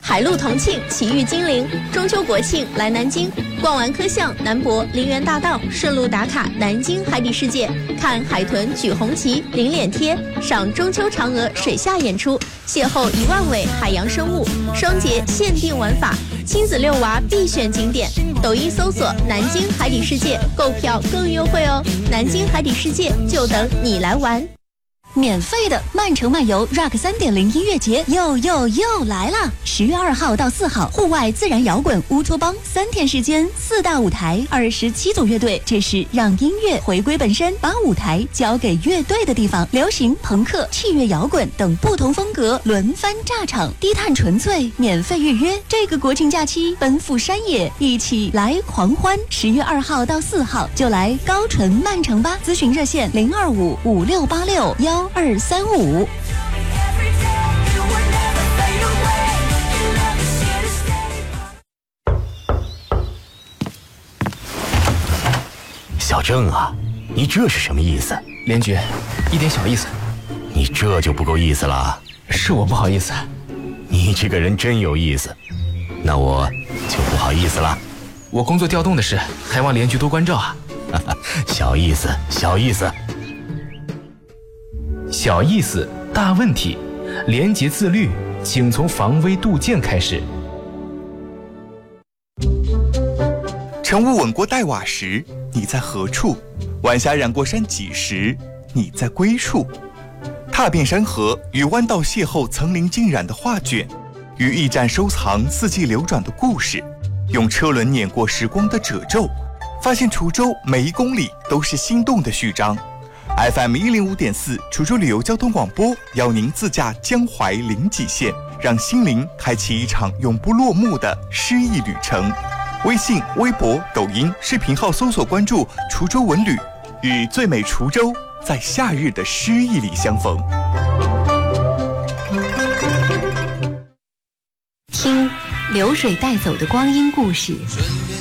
海陆同庆，奇遇金陵。中秋国庆来南京，逛完科巷、南博、陵园大道，顺路打卡南京海底世界，看海豚举红旗、领脸贴，赏中秋嫦娥水下演出，邂逅1万尾海洋生物，双节限定玩法，亲子遛娃必选景点。抖音搜索“南京海底世界”，购票更优惠哦！南京海底世界就等你来玩。 免费的曼城漫游 Rock 3.0 音乐节又来了！10月2号到4号，户外自然摇滚乌托邦3天时间，4大舞台，27组乐队，这是让音乐回归本身，把舞台交给乐队的地方。流行、朋克、器乐摇滚等不同风格轮番炸场，低碳纯粹，免费预约。这个国庆假期奔赴山野，一起来狂欢！10月2号到4号就来高淳曼城吧！咨询热线02556861235。 小郑啊，你这是什么意思？ 连局，一点小意思。 你这就不够意思了。 是我不好意思。 你这个人真有意思，那我就不好意思了。 我工作调动的事，还望连局多关照啊。 小意思，小意思。 小意思，大问题。廉洁自律，请从防微杜渐开始。 晨雾吻过黛瓦时，你在何处？晚霞染过山脊时，你在归处。踏遍山河，与弯道邂逅层林尽染的画卷，与驿站收藏四季流转的故事，用车轮碾过时光的褶皱，发现滁州每一公里都是心动的序章。FM 105.4滁州旅游交通广播邀您自驾江淮临济线，让心灵开启一场永不落幕的诗意旅程。微信、微博、抖音视频号搜索关注滁州文旅，与最美滁州在夏日的诗意里相逢。 听流水带走的光阴故事，